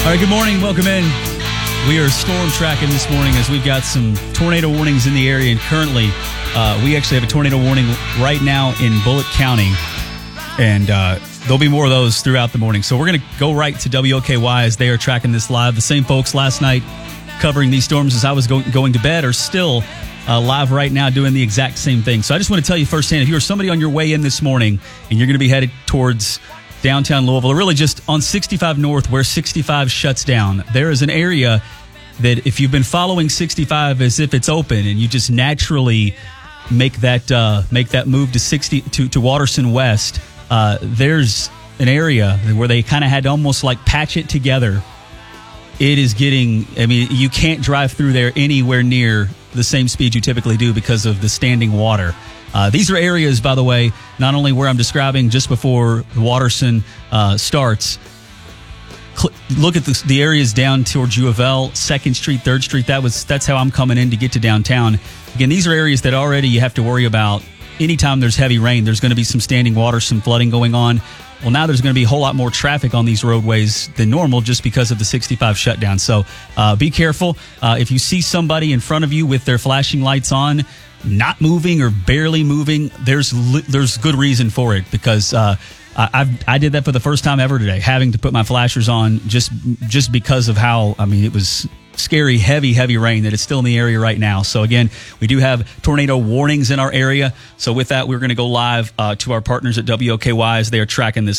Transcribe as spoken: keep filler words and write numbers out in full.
All right, good morning. Welcome in. We are storm tracking this morning as we've got some tornado warnings in the area. And currently, uh, we actually have a tornado warning right now in Bullitt County. And uh, there'll be more of those throughout the morning. So we're going to go right to W O K Y as they are tracking this live. The same folks last night covering these storms as I was go- going to bed are still uh, live right now doing the exact same thing. So I just want to tell you firsthand, if you are somebody on your way in this morning and you're going to be headed towards downtown Louisville, or really just on sixty-five North where sixty-five shuts down, there is an area that if you've been following sixty-five as if it's open and you just naturally make that uh, make that move to sixty to, to Watterson West, uh, there's an area where they kind of had to almost like patch it together. It is getting, I mean, you can't drive through there anywhere near the same speed you typically do because of the standing water. Uh, these are areas, by the way, not only where I'm describing just before Watterson uh, starts. Cl- look at the, the areas down towards U of L, second Street, third Street. That was that's how I'm coming in to get to downtown. Again, these are areas that already you have to worry about. Anytime there's heavy rain, there's going to be some standing water, some flooding going on. Well, now there's going to be a whole lot more traffic on these roadways than normal just because of the sixty-five shutdown. So uh, be careful. Uh, if you see somebody in front of you with their flashing lights on, not moving or barely moving, there's li- there's good reason for it, because uh, I I've, I did that for the first time ever today, having to put my flashers on just just because of how, I mean, it was scary, heavy, heavy rain that is still in the area right now. So again, we do have tornado warnings in our area. So with that, we're going to go live uh, to our partners at W O K Y as they are tracking this.